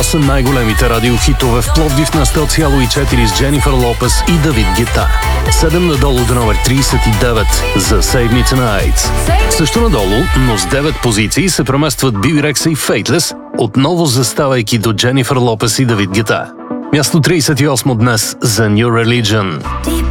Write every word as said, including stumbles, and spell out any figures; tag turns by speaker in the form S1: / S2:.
S1: осем най-големите радиохитове в Пловдив на сто цяло и четири с Дженифър Лопес и Давид Гета. седем надолу до номер тридесет и девет за Save Me Tonight. Също надолу, но с девет позиции се преместват Биби Рекса и Faithless, отново заставайки до Дженифър Лопес и Давид Гета. Място тридесет и осмо днес за New Religion.